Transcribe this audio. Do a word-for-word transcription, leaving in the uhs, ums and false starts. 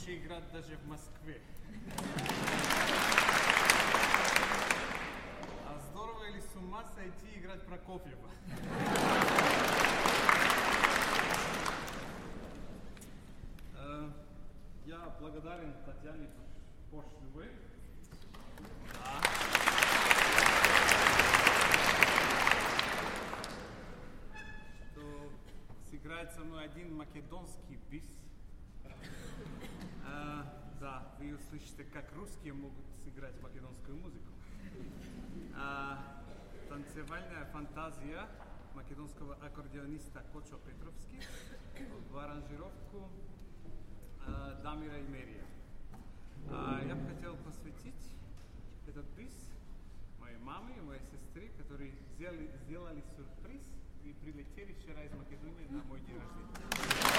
Можете играть даже в Москве. А здорово или с ума сойти играть Прокофьева? Я благодарен Татьяне Пошлевой. Да. Что сыграет со мной один македонский бис. А, да, вы услышите, как русские могут сыграть македонскую музыку. А, танцевальная фантазия македонского аккордеониста Кочо Петровски в аранжировку а, Дамира и Мерия. А, я бы хотел посвятить этот бис моей маме и моей сестре, которые сделали, сделали сюрприз и прилетели вчера из Македонии на мой день рождения.